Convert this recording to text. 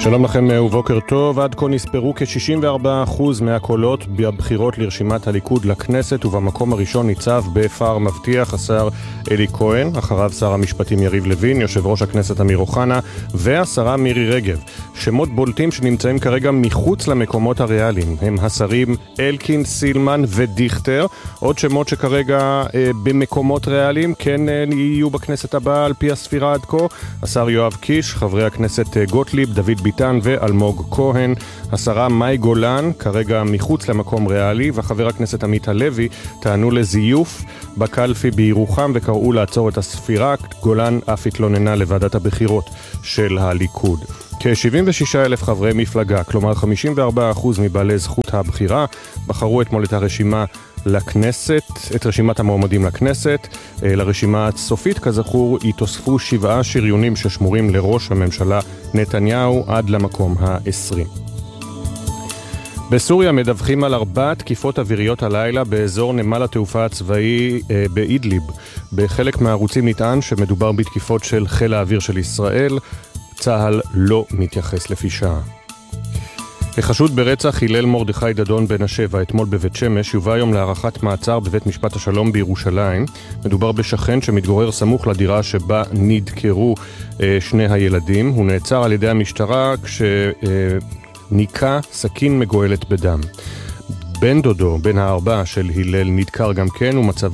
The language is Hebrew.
שלום לכם ובוקר טוב. עד כה נספרו כ-64% מהקולות בבחירות לרשימת הליכוד לכנסת, ובמקום הראשון ניצב בפער מבטיח השר אלי כהן, אחריו שר המשפטים יריב לוין, יושב ראש הכנסת אמיר אוחנה והשרה מירי רגב. שמות בולטים שנמצאים כרגע מחוץ למקומות הריאליים הם השרים אלקין, סילמן ודיכטר. עוד שמות שכרגע במקומות ריאליים כן יהיו בכנסת הבאה על פי הספירה עד כה: השר יואב קיש, חברי הכנסת גוטליב, דוד ביטן ואלמוג כהן, השרה מאי גולן כרגע מחוץ למקום ריאלי, וחבר הכנסת עמית הלוי טענו לזיוף בקלפי בירוחם וקראו לעצור את הספירה. גולן אף התלוננה לוועדת הבחירות של הליכוד. כ-76,000 חברי מפלגה, כלומר 54% מבעלי זכות הבחירה, בחרו אתמול את הרשימה לכנסת, את רשימת המועמדים לכנסת. לרשימה הסופית, כזכור, יתוספו 7 שריונים ששמורים לראש הממשלה נתניהו עד למקום ה-20. בסוריה מדווחים על 4 תקיפות אוויריות הלילה באזור נמל התעופה הצבאי באידליב. בחלק מהערוצים נטען שמדובר בתקיפות של חיל האוויר של ישראל. צהל לא מתייחס לפי שעה. החשוד ברצח הלל מרדכי דדון בן ה7 אתמול בבית שמש יובא היום להארכת מעצר בבית משפט השלום בירושלים. מדובר בשכן שמתגורר סמוך לדירה שבה נדקרו שני הילדים. הוא נעצר על ידי המשטרה כשניקה סכין מגואלת בדם. בן דודו, בן ה4 של הלל, נדקר גם כן, ומצב